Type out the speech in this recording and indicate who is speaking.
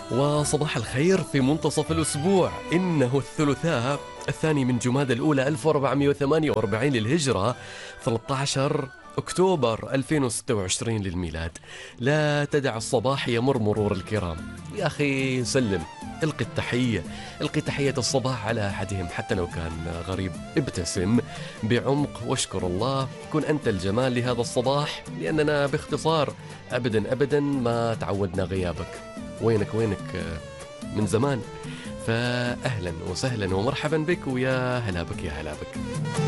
Speaker 1: وصباح الخير في منتصف الأسبوع. إنه الثلاثاء الثاني من جماد الأولى 1448 للهجرة، 13 أكتوبر 2026 للميلاد. لا تدع الصباح يمر مرور الكرام. يا أخي سلم، القي تحية الصباح على أحدهم حتى لو كان غريب. ابتسم بعمق واشكر الله. كن أنت الجمال لهذا الصباح، لأننا باختصار أبدا ما تعودنا غيابك. وينك من زمان. فأهلا وسهلا ومرحبا بك، ويا هلا بك يا هلا بك.